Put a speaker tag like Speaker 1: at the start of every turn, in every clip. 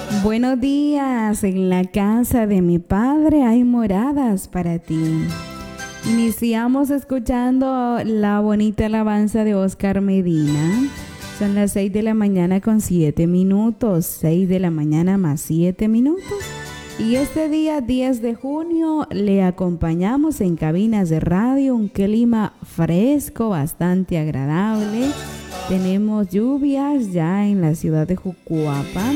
Speaker 1: Buenos días, en la casa de mi padre hay moradas para ti. Iniciamos escuchando la bonita alabanza de Oscar Medina. Son las 6 de la mañana con 7 minutos, 6 de la mañana más 7 minutos. Y este día 10 de junio le acompañamos en cabinas de radio, un clima fresco, bastante agradable. Tenemos lluvias ya en la ciudad de Jucuapa.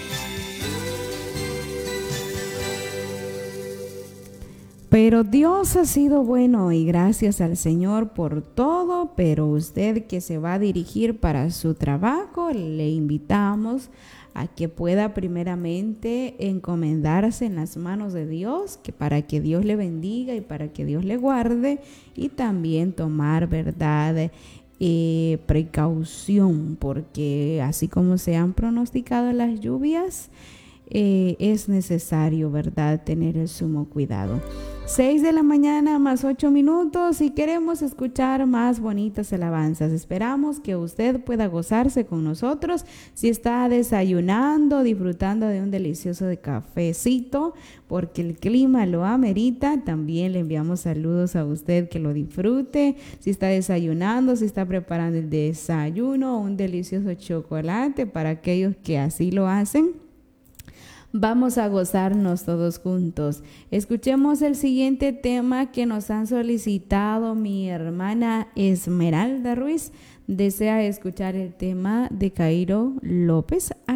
Speaker 1: Pero Dios ha sido bueno y gracias al Señor por todo, pero usted que se va a dirigir para su trabajo, le invitamos a que pueda primeramente encomendarse en las manos de Dios, que para que Dios le bendiga y para que Dios le guarde, y también tomar, ¿verdad?, precaución, porque así como se han pronosticado las lluvias, es necesario, ¿verdad?, tener el sumo cuidado. 6 de la mañana más 8 minutos y queremos escuchar más bonitas alabanzas. Esperamos que usted pueda gozarse con nosotros. Si está desayunando, disfrutando de un delicioso de cafecito, porque el clima lo amerita, también le enviamos saludos a usted, que lo disfrute. Si está desayunando, si está preparando el desayuno, un delicioso chocolate para aquellos que así lo hacen. Vamos a gozarnos todos juntos. Escuchemos el siguiente tema que nos han solicitado mi hermana Esmeralda Ruiz. Desea escuchar el tema de Cairo López.